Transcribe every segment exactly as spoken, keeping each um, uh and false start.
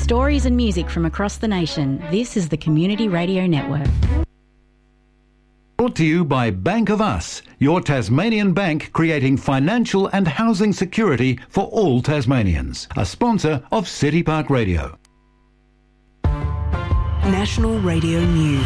Stories and music from across the nation. This is the Community Radio Network. Brought to you by Bank of Us, your Tasmanian bank creating financial and housing security for all Tasmanians. A sponsor of City Park Radio. National Radio News.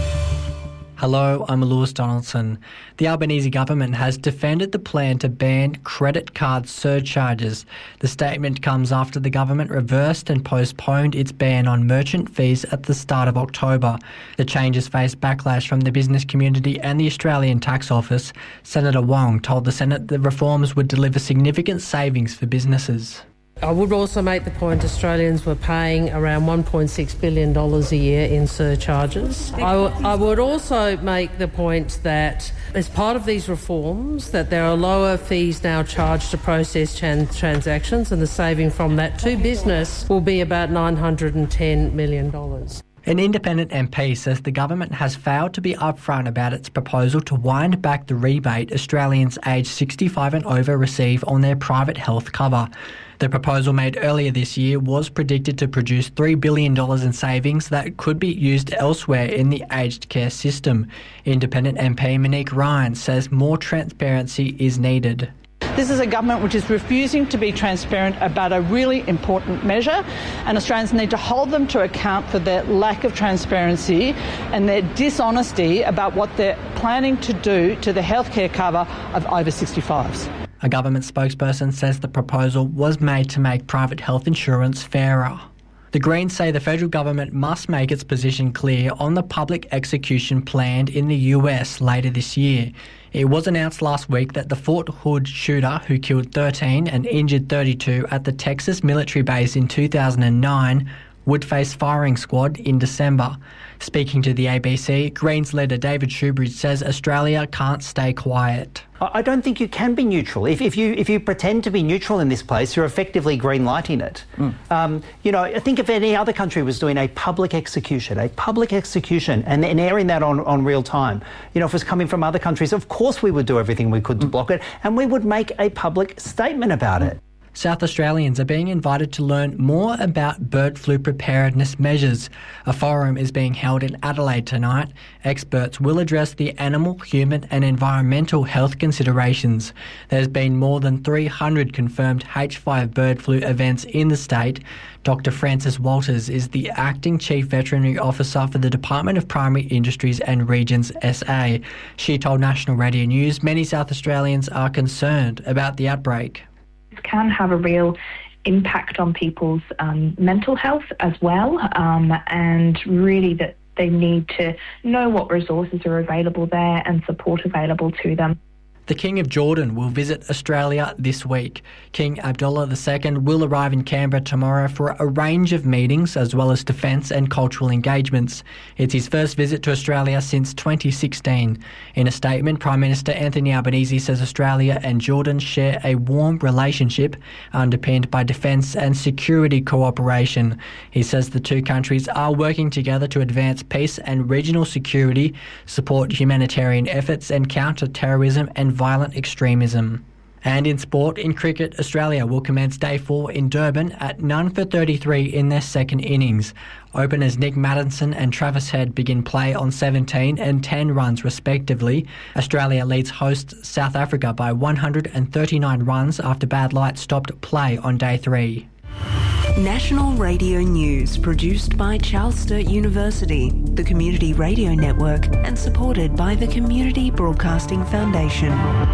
Hello, I'm Lewis Donaldson. The Albanese government has defended the plan to ban credit card surcharges. The statement comes after the government reversed and postponed its ban on merchant fees at the start of October. The changes faced backlash from the business community and the Australian Tax Office. Senator Wong told the Senate the reforms would deliver significant savings for businesses. I would also make the point Australians were paying around one point six billion dollars a year in surcharges. I, w- I would also make the point that as part of these reforms that there are lower fees now charged to process tran- transactions, and the saving from that to business will be about nine hundred ten million dollars. An independent M P says the government has failed to be upfront about its proposal to wind back the rebate Australians aged sixty-five and over receive on their private health cover. The proposal made earlier this year was predicted to produce three billion dollars in savings that could be used elsewhere in the aged care system. Independent M P Monique Ryan says more transparency is needed. This is a government which is refusing to be transparent about a really important measure, and Australians need to hold them to account for their lack of transparency and their dishonesty about what they're planning to do to the healthcare cover of over sixty-fives. A government spokesperson says the proposal was made to make private health insurance fairer. The Greens say the federal government must make its position clear on the public execution planned in the U S later this year. It was announced last week that the Fort Hood shooter who killed thirteen and injured thirty-two at the Texas military base in two thousand nine would face firing squad in December. Speaking to the A B C, Greens leader David Shoebridge says Australia can't stay quiet. I don't think you can be neutral. If, if you if you pretend to be neutral in this place, you're effectively green lighting it. Mm. Um, you know, I think if any other country was doing a public execution, a public execution, and, and airing that on, on real time, you know, if it was coming from other countries, of course we would do everything we could to mm. block it, and we would make a public statement about mm. it. South Australians are being invited to learn more about bird flu preparedness measures. A forum is being held in Adelaide tonight. Experts will address the animal, human and environmental health considerations. There's been more than three hundred confirmed H five bird flu events in the state. Doctor Frances Walters is the Acting Chief Veterinary Officer for the Department of Primary Industries and Regions S A. She told National Radio News many South Australians are concerned about the outbreak. Can have a real impact on people's um, mental health as well, um, and really that they need to know what resources are available there and support available to them. The King of Jordan will visit Australia this week. King Abdullah the Second will arrive in Canberra tomorrow for a range of meetings as well as defence and cultural engagements. It's his first visit to Australia since twenty sixteen. In a statement, Prime Minister Anthony Albanese says Australia and Jordan share a warm relationship underpinned by defence and security cooperation. He says the two countries are working together to advance peace and regional security, support humanitarian efforts and counter terrorism and violent extremism. And in sport, in cricket, Australia will commence day four in Durban at none for thirty-three in their second innings. Openers Nick Maddinson and Travis Head begin play on seventeen and ten runs respectively. Australia leads hosts South Africa by one hundred thirty-nine runs after bad light stopped play on day three. National Radio News, produced by Charles Sturt University, the Community Radio Network, and supported by the Community Broadcasting Foundation.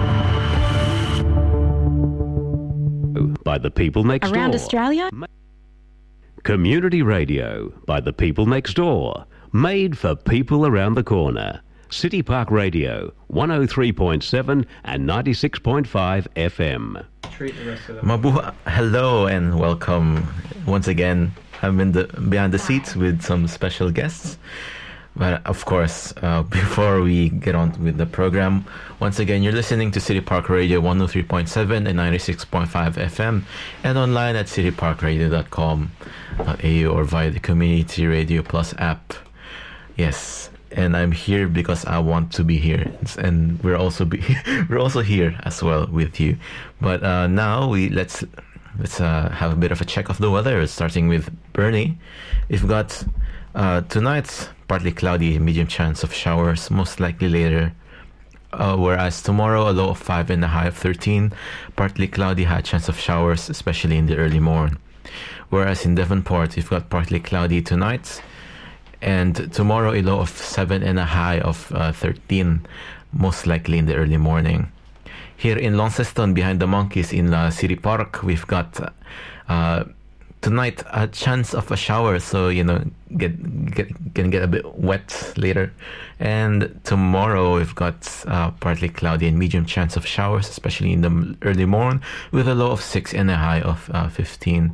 By the people next door. Around Australia? Community Radio by the people next door. Made for people around the corner. City Park Radio, one oh three point seven and ninety-six point five F M. Mabuha, hello and welcome once again. I'm in the behind the seats with some special guests. But of course, uh, before we get on with the program, once again, you're listening to City Park Radio one oh three point seven and ninety-six point five F M, and online at city park radio dot com dot a u or via the Community Radio Plus app. Yes, and I'm here because I want to be here, and we're also be we're also here as well with you. But uh, now we let's let's uh, have a bit of a check of the weather, starting with Burnie. We've got uh, tonight, partly cloudy, medium chance of showers, most likely later. Uh, whereas tomorrow, a low of five and a high of thirteen, partly cloudy, high chance of showers, especially in the early morn. Whereas in Devonport, we've got partly cloudy tonight, and tomorrow a low of seven and a high of uh, thirteen, most likely in the early morning. Here in Launceston, behind the Monkeys in uh, City Park, we've got uh, tonight a chance of a shower, so you know get get can get a bit wet later. And tomorrow we've got uh, partly cloudy and medium chance of showers, especially in the early morn, with a low of six and a high of uh, fifteen.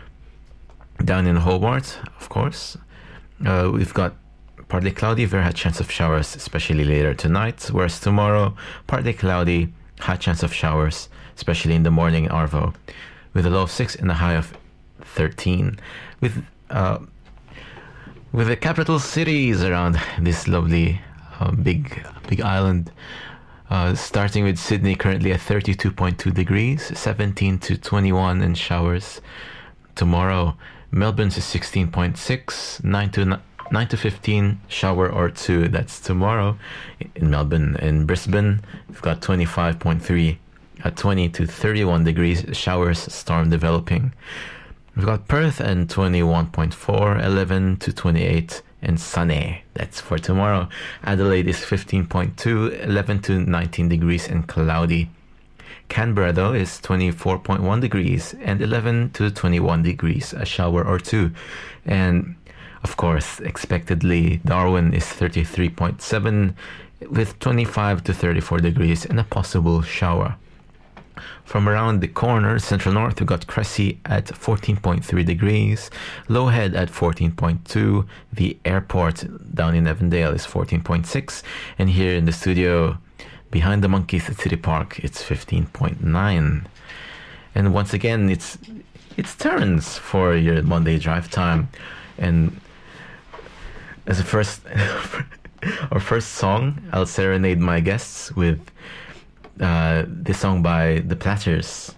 Down in Hobart, of course, uh, we've got partly cloudy, very high chance of showers, especially later tonight. Whereas tomorrow, partly cloudy, high chance of showers, especially in the morning in Arvo, with a low of six and a high of thirteen. With uh, with the capital cities around this lovely uh, big big island, uh, starting with Sydney, currently at thirty-two point two degrees, seventeen to twenty-one in showers. Tomorrow, Melbourne's is sixteen point six, nine to fifteen, shower or two. That's tomorrow in Melbourne. In Brisbane, we've got twenty-five point three, at twenty to thirty-one degrees, showers, storm developing. We've got Perth and twenty-one point four, eleven to twenty-eight, and sunny. That's for tomorrow. Adelaide is fifteen point two, eleven to nineteen degrees, and cloudy. Canberra, though, is twenty-four point one degrees and eleven to twenty-one degrees, a shower or two. And, of course, expectedly, Darwin is thirty-three point seven with twenty-five to thirty-four degrees and a possible shower. From around the corner, Central North, we've got Cressy at fourteen point three degrees, Lowhead at fourteen point two, the airport down in Avondale is fourteen point six, and here in the studio, behind the Monkeys at City Park, it's fifteen point nine. And once again, it's it's turns for your Monday drive time. And as a first, our first song, I'll serenade my guests with uh, this song by The Platters,